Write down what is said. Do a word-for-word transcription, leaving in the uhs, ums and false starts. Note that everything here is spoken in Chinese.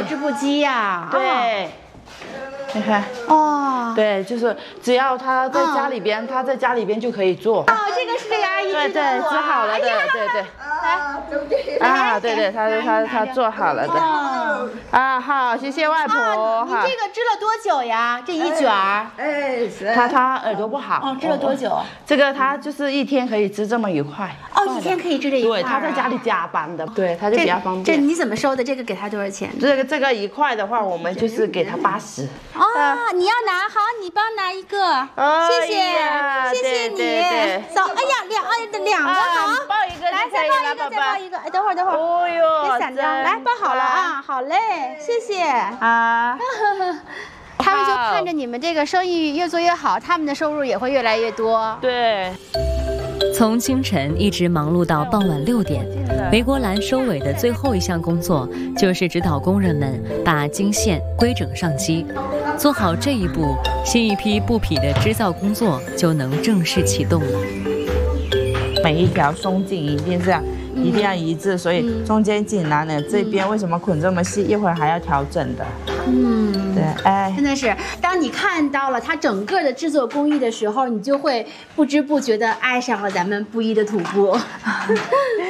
织布机呀。 对。你看哦， 对，就是只要他在家里边，他在家里边就可以做。 哦，这个是这个阿姨对对，织好了的，对对。 来， 啊，对对，他他他做好了的。啊，好，谢谢外婆。 你这个织了多久呀？这一卷儿？ 哎，是。 他他耳朵不好。 哦，织了多久？ 这个他就是一天可以织这么一块。 哦，一天可以织这一块。 对，他在家里加班的，对，他就比较方便。 这你怎么收的？这个给他多少钱？ 这个这个一块的话，我们就是给他八十。 哦，你要拿好，你帮拿一个，谢谢，谢谢你。走，哎呀，两哎两个好， 抱一个， 来再抱一个，再抱一个。哎，等会儿等会儿， 哦哟， 别散掉，来抱好了啊，好嘞，谢谢啊。 他们就看着你们这个生意越做越好，他们的收入也会越来越多。 对。 从清晨一直忙碌到傍晚六点，韦国兰收尾的最后一项工作就是指导工人们把经线规整上机。做好这一步，新一批布匹的织造工作就能正式启动了。 每一条松紧一定是要一定要一致，所以中间紧难的这边为什么捆这么细，一会儿还要调整的。嗯，对，哎， 真的是，当你看到了它整个的制作工艺的时候，你就会不知不觉地爱上了咱们布艺的土布。